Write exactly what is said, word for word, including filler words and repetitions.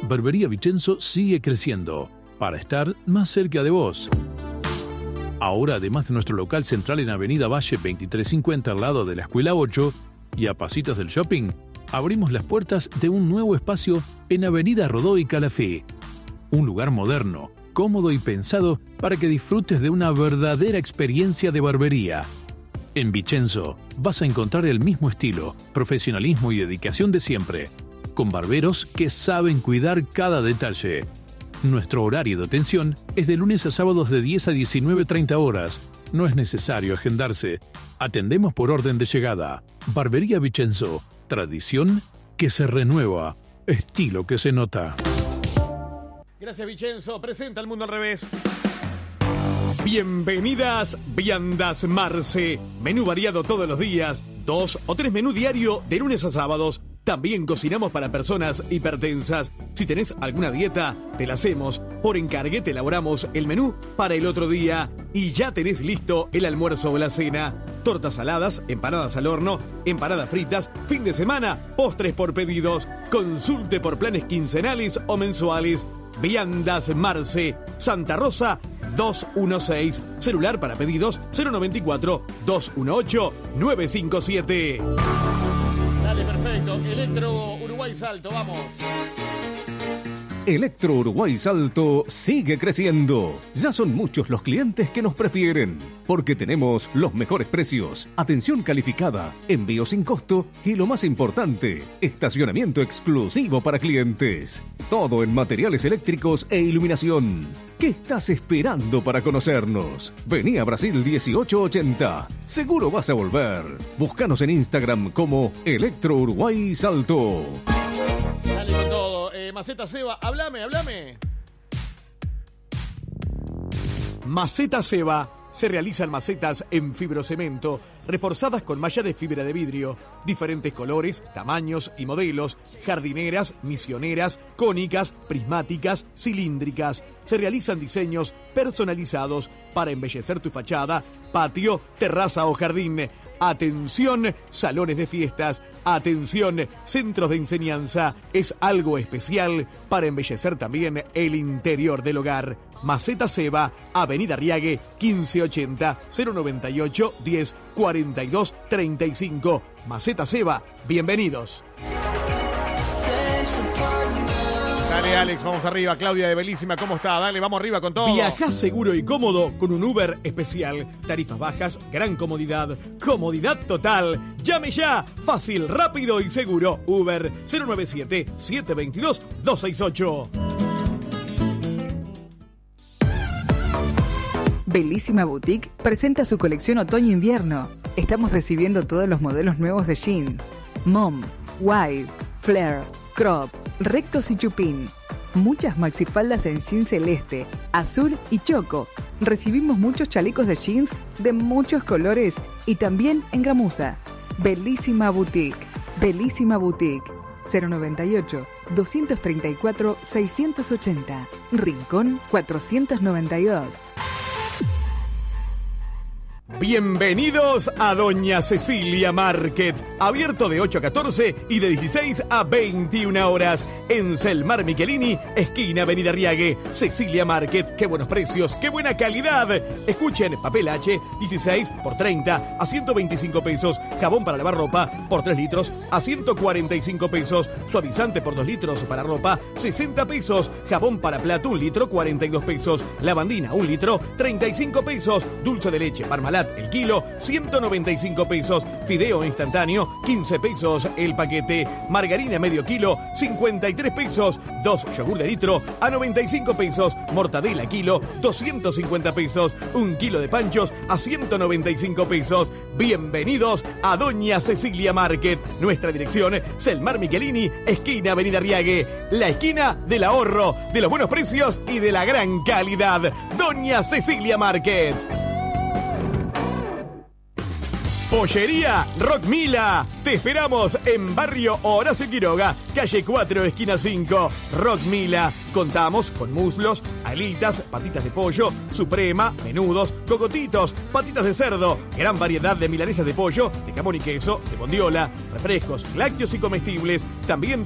Barbería Vicenzo sigue creciendo para estar más cerca de vos. Ahora, además de nuestro local central en Avenida Valle veintitrés cincuenta al lado de la Escuela ocho y a pasitos del shopping, abrimos las puertas de un nuevo espacio en Avenida Rodó y Calafé. Un lugar moderno, cómodo y pensado para que disfrutes de una verdadera experiencia de barbería. En Vicenzo vas a encontrar el mismo estilo, profesionalismo y dedicación de siempre, con barberos que saben cuidar cada detalle. Nuestro horario de atención es de lunes a sábados de diez a diecinueve treinta horas. No es necesario agendarse. Atendemos por orden de llegada. Barbería Vicenzo. Tradición que se renueva. Estilo que se nota. Gracias, Vicenzo. Presenta El Mundo al Revés. Bienvenidas, viandas Marce. Menú variado todos los días. Dos o tres menú diario de lunes a sábados. También cocinamos para personas hipertensas. Si tenés alguna dieta, te la hacemos. Por encargue te elaboramos el menú para el otro día. Y ya tenés listo el almuerzo o la cena. Tortas saladas, empanadas al horno, empanadas fritas, fin de semana, postres por pedidos. Consulte por planes quincenales o mensuales. Viandas Marce, Santa Rosa doscientos dieciséis. Celular para pedidos cero noventa y cuatro, doscientos dieciocho, novecientos cincuenta y siete. Dale, perfecto. Electro Uruguay Salto, vamos. Electro Uruguay Salto sigue creciendo. Ya son muchos los clientes que nos prefieren, porque tenemos los mejores precios, atención calificada, envío sin costo y lo más importante, estacionamiento exclusivo para clientes. Todo en materiales eléctricos e iluminación. ¿Qué estás esperando para conocernos? Vení a Brasil dieciocho ochenta. Seguro vas a volver. Búscanos en Instagram como Electro Uruguay Salto. Dale con todo. Eh, Maceta Seba, hablame, hablame. Maceta Seba. Se realizan macetas en fibrocemento, reforzadas con malla de fibra de vidrio, diferentes colores, tamaños y modelos, jardineras, misioneras, cónicas, prismáticas, cilíndricas. Se realizan diseños personalizados para embellecer tu fachada, patio, terraza o jardín. Atención, salones de fiestas. Atención, centros de enseñanza. Es algo especial para embellecer también el interior del hogar. Maceta Seba, Avenida Riague, quince ochenta, cero noventa y ocho, diez, cuarenta y dos, treinta y cinco. Maceta Seba, bienvenidos. Dale, Alex, vamos arriba. Claudia de Belísima, ¿cómo está? Dale, vamos arriba con todo. Viajá seguro y cómodo con un Uber especial. Tarifas bajas, gran comodidad. Comodidad total. Llame ya. Fácil, rápido y seguro. Uber cero nueve siete, siete dos dos, dos seis ocho. Belísima Boutique presenta su colección otoño-invierno. Estamos recibiendo todos los modelos nuevos de jeans. Mom, wide, flare, crop, rectos y chupín. Muchas maxifaldas en jean celeste, azul y choco. Recibimos muchos chalecos de jeans de muchos colores y también en gamuza. Belísima Boutique. Belísima Boutique. cero noventa y ocho, doscientos treinta y cuatro, seiscientos ochenta. Rincón cuatrocientos noventa y dos. Bienvenidos a Doña Cecilia Market, abierto de ocho a catorce y de dieciséis a veintiuna horas en Selmar Michelini, esquina Avenida Riague. Cecilia Market, qué buenos precios, qué buena calidad. Escuchen, papel H, dieciséis por treinta a ciento veinticinco pesos, jabón para lavar ropa por tres litros a ciento cuarenta y cinco pesos, suavizante por dos litros para ropa, sesenta pesos, jabón para plato un litro, cuarenta y dos pesos, lavandina un litro, treinta y cinco pesos, dulce de leche, Parmalat el kilo, ciento noventa y cinco pesos. Fideo instantáneo, quince pesos el paquete. Margarina medio kilo, cincuenta y tres pesos. Dos yogur de litro a noventa y cinco pesos. Mortadela kilo, doscientos cincuenta pesos. Un kilo de panchos a ciento noventa y cinco pesos. Bienvenidos a Doña Cecilia Market. Nuestra dirección, Selmar Michelini, esquina Avenida Riague. La esquina del ahorro, de los buenos precios y de la gran calidad. Doña Cecilia Market. Pollería Rock Mila. Te esperamos en Barrio Horacio Quiroga, calle cuatro, esquina cinco. Rock Mila. Contamos con muslos, alitas, patitas de pollo, suprema, menudos, cocotitos, patitas de cerdo, gran variedad de milanesas de pollo, de jamón y queso, de bondiola, refrescos, lácteos y comestibles. También